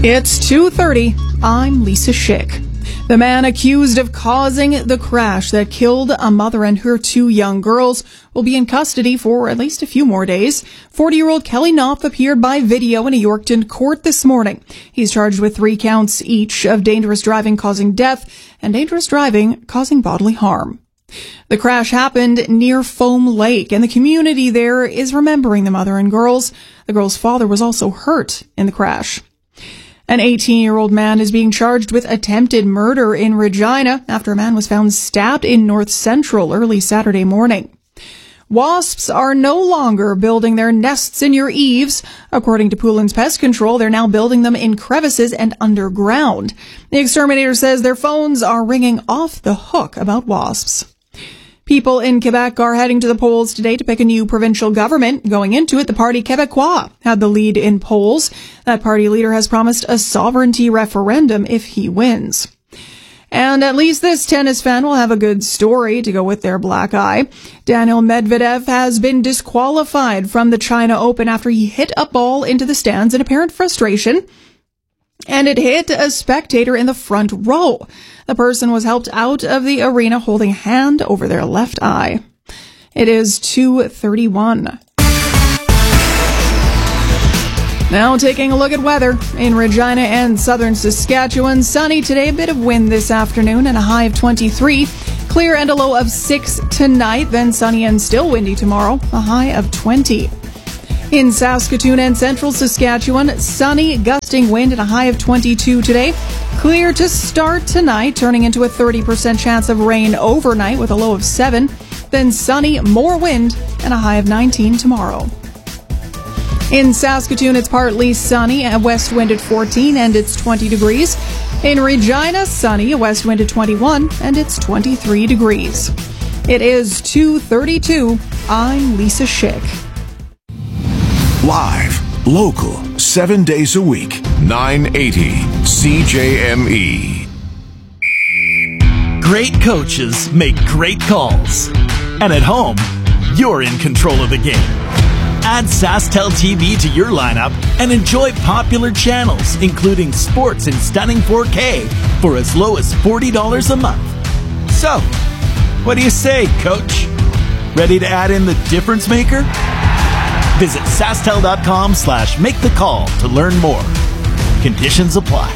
It's 2:30. I'm Lisa Schick. The man accused of causing the crash that killed a mother and her two young girls will be in custody for at least a few more days. 40-year-old Kelly Knopf appeared by video in a Yorkton court this morning. He's charged with 3 counts each of dangerous driving causing death and dangerous driving causing bodily harm. The crash happened near Foam Lake, and the community there is remembering the mother and girls. The girls' father was also hurt in the crash. An 18-year-old man is being charged with attempted murder in Regina after a man was found stabbed in North Central early Saturday morning. Wasps are no longer building their nests in your eaves. According to Poulin's Pest Control, they're now building them in crevices and underground. The exterminator says their phones are ringing off the hook about wasps. People in Quebec are heading to the polls today to pick a new provincial government. Going into it, the Parti Québécois had the lead in polls. That party leader has promised a sovereignty referendum if he wins. And at least this tennis fan will have a good story to go with their black eye. Daniil Medvedev has been disqualified from the China Open after he hit a ball into the stands in apparent frustration, and it hit a spectator in the front row. The person was helped out of the arena holding a hand over their left eye. It is 2:31. Now taking a look at weather. In Regina and southern Saskatchewan, sunny today, a bit of wind this afternoon and a high of 23. Clear and a low of 6 tonight, then sunny and still windy tomorrow, a high of 20. In Saskatoon and central Saskatchewan, sunny, gusting wind and a high of 22 today. Clear to start tonight, turning into a 30% chance of rain overnight with a low of 7. Then sunny, more wind, and a high of 19 tomorrow. In Saskatoon, it's partly sunny, a west wind at 14, and it's 20 degrees. In Regina, sunny, a west wind at 21, and it's 23 degrees. It is 2:32. I'm Lisa Schick. Live, local, 7 days a week, 980 CJME. Great coaches make great calls. And at home, you're in control of the game. Add SaskTel TV to your lineup and enjoy popular channels, including sports in stunning 4K for as low as $40 a month. So, what do you say, Coach? Ready to add in the difference maker? Visit SaskTel.com/make-the-call to learn more. Conditions apply.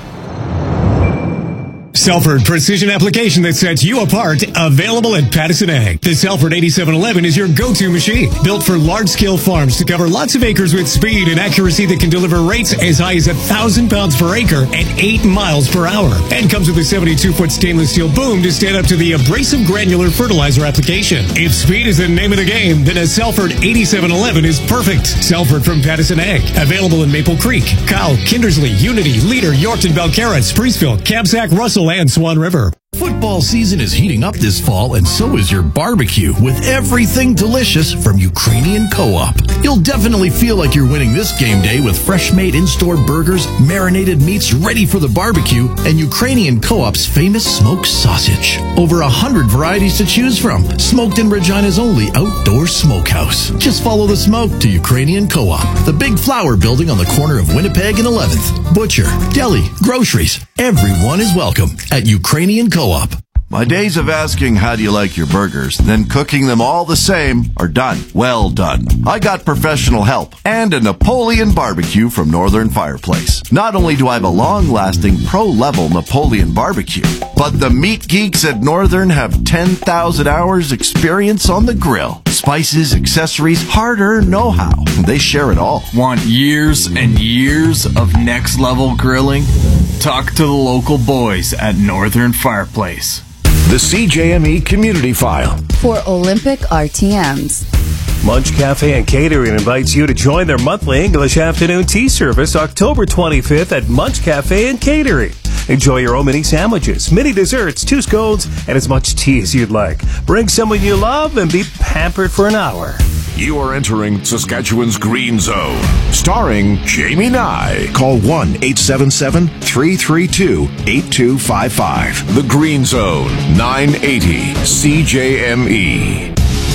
Selford Precision Application that sets you apart, available at Pattison Ag. The Selford 8711 is your go-to machine, built for large-scale farms to cover lots of acres with speed and accuracy that can deliver rates as high as 1,000 pounds per acre at 8 miles per hour. And comes with a 72-foot stainless steel boom to stand up to the abrasive granular fertilizer application. If speed is the name of the game, then a Selford 8711 is perfect. Selford from Pattison Ag. Available in Maple Creek, Kyle, Kindersley, Unity, Leader, Yorkton, Belcarra, Spreeceville, Kabsack, Russell, and Swan River. Football season is heating up this fall, and so is your barbecue, with everything delicious from Ukrainian Co-op. You'll definitely feel like you're winning this game day with fresh-made in-store burgers, marinated meats ready for the barbecue, and Ukrainian Co-op's famous smoked sausage. Over 100 varieties to choose from, smoked in Regina's only outdoor smokehouse. Just follow the smoke to Ukrainian Co-op, the big flower building on the corner of Winnipeg and 11th. Butcher, deli, groceries, everyone is welcome at Ukrainian Co-op. My days of asking how do you like your burgers, then cooking them all the same, are done. Well done. I got professional help and a Napoleon barbecue from Northern Fireplace. Not only do I have a long-lasting pro-level Napoleon barbecue, but the meat geeks at Northern have 10,000 hours experience on the grill. Spices, accessories, hard-earned know-how. They share it all. Want years and years of next-level grilling? Talk to the local boys at Northern Fireplace. The CJME Community File. For Olympic RTMs. Munch Cafe and Catering invites you to join their monthly English afternoon tea service October 25th at Munch Cafe and Catering. Enjoy your own mini sandwiches, mini desserts, 2 scones, and as much tea as you'd like. Bring someone you love and be pampered for an hour. You are entering Saskatchewan's Green Zone, starring Jamie Nye. Call 1-877-332-8255. The Green Zone, 980 CJME.